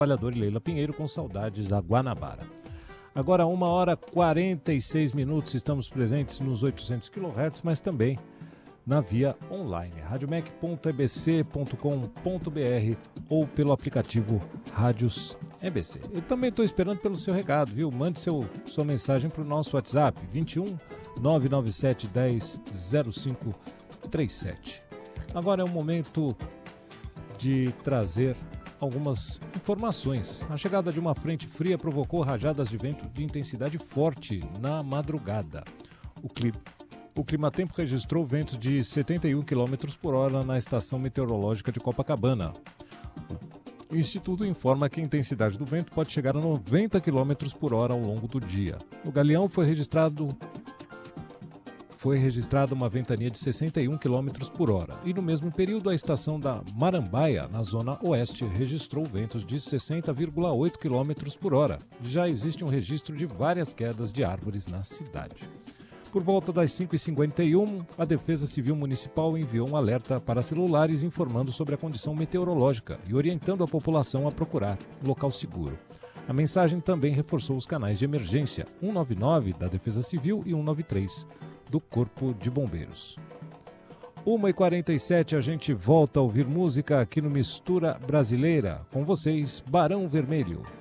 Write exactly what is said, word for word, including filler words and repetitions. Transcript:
Trabalhador e Leila Pinheiro com saudades da Guanabara. Agora, uma hora e quarenta e seis minutos, estamos presentes nos oitocentos quilohertz, mas também na via online, radiomec ponto e b c ponto com ponto b r ou pelo aplicativo Rádios E B C. Eu também estou esperando pelo seu recado, viu? Mande seu, sua mensagem para o nosso WhatsApp, vinte e um, nove nove sete, dez, zero cinco três sete. Agora é o momento de trazer algumas informações. A chegada de uma frente fria provocou rajadas de vento de intensidade forte na madrugada. O clima O Climatempo registrou ventos de setenta e um quilômetros por hora na estação meteorológica de Copacabana. O Instituto informa que a intensidade do vento pode chegar a noventa quilômetros por hora ao longo do dia. No Galeão foi registrado, foi registrada uma ventania de sessenta e um quilômetros por hora. E no mesmo período, a estação da Marambaia, na zona oeste, registrou ventos de sessenta vírgula oito quilômetros por hora. Já existe um registro de várias quedas de árvores na cidade. Por volta das cinco e cinquenta e um, a Defesa Civil Municipal enviou um alerta para celulares informando sobre a condição meteorológica e orientando a população a procurar um local seguro. A mensagem também reforçou os canais de emergência cento e noventa e nove da Defesa Civil e cento e noventa e três do Corpo de Bombeiros. uma e quarenta e sete, a gente volta a ouvir música aqui no Mistura Brasileira. Com vocês, Barão Vermelho.